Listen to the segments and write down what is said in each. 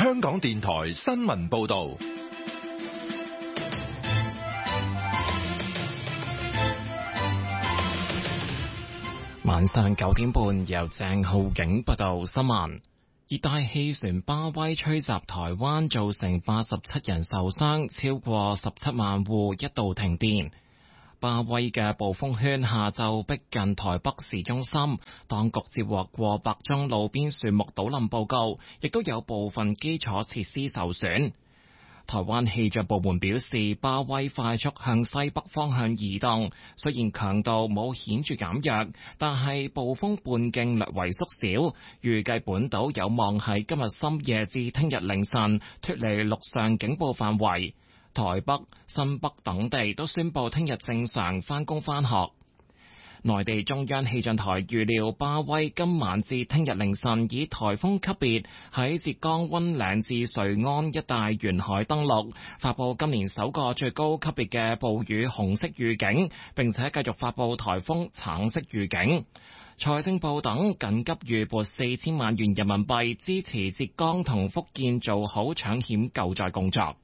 香港電台新聞報道。 晚上9點半，由鄭浩景報道新聞。熱帶氣旋巴威吹襲台灣，造成87人受傷，超過17萬戶一度停電。巴威嘅暴風圈下晝逼近台北市中心，當局接獲過百宗路邊樹木倒冧報告，亦都有部分基礎設施受損。台灣氣象部門表示，巴威快速向西北方向移動，雖然強度冇顯著減弱，但係暴風半徑略為縮小，預計本島有望喺今日深夜至聽日凌晨脫離陸上警報範圍。台北、新北等地都宣布聽日正常返工返學。內地中央氣象台預料巴威今晚至聽日凌晨以颱風級別喺浙江溫嶺至瑞安一帶沿海登陸，發佈今年首個最高級別嘅暴雨紅色預警，並且繼續發佈颱風橙色預警。財政部等緊急預撥4000萬元人民幣支持浙江同福建做好搶險救災工作。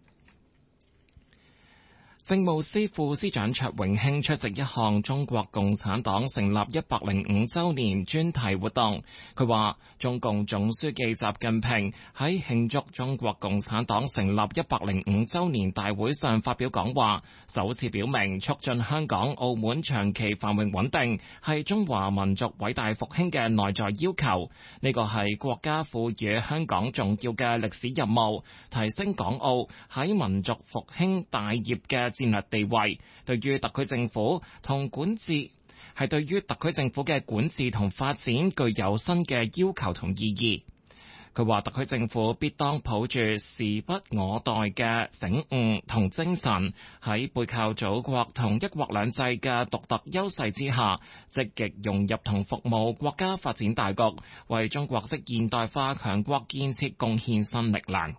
政務司副司長卓永興出席一項中國共產黨成立105週年專題活動。佢話，中共總書記習近平喺慶祝中國共產黨成立105週年大會上發表講話，首次表明促進香港、澳門長期繁榮穩定係中華民族偉大復興嘅內在要求。呢個係國家賦予香港重要嘅歷史任務，提升港澳喺民族復興大業嘅戰略地位，對於特區政府同管治係對於特區政府嘅管治同發展具有新嘅要求同意義。佢話，特區政府必當抱住時不我待嘅醒悟同精神，喺背靠祖國同一國兩制嘅獨特優勢之下，積極融入同服務國家發展大局，為中國式現代化強國建設貢獻新力量。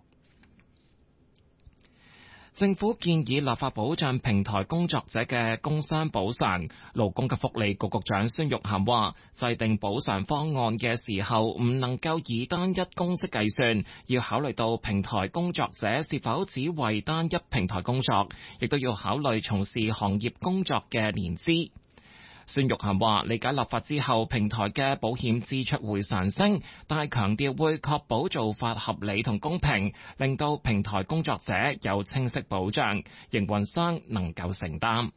政府建議立法保障平台工作者嘅工傷補償。勞工及福利局局長孫玉菡話，制定補償方案嘅時候唔能夠以單一公式計算，要考慮到平台工作者是否只為單一平台工作，亦都要考慮從事行業工作嘅年資。孫玉菡話，理解立法之後平台嘅保險支出會上升，但係強調會確保做法合理同公平，令到平台工作者有清晰保障，營運商能夠承擔。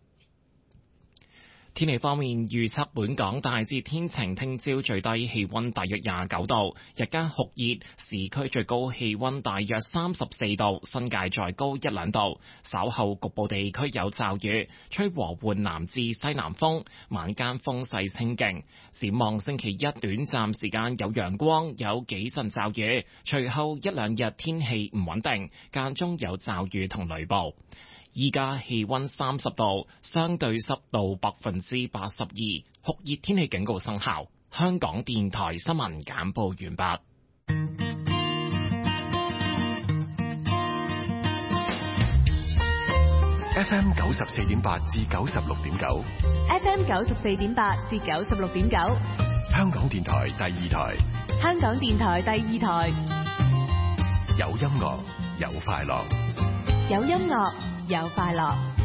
天氣方面，預測本港大致天晴，聽朝最低氣溫大約29度，日間酷熱，市區最高氣溫大約34度，新界再高1、2度。稍後局部地區有驟雨，吹和緩南至西南風，晚間風勢清勁。展望星期一短暫時間有陽光，有幾陣驟雨，隨後1、2日天氣唔穩定，間中有驟雨同雷暴。依家氣溫30度，相對濕度82%，酷熱天氣警告生效。香港電台新聞簡報完畢。 FM 94.8至96.9 ，FM 94.8至96.9， 香港電台第二台， 香港電台第二台， 有音樂有快樂， 有音樂有快樂。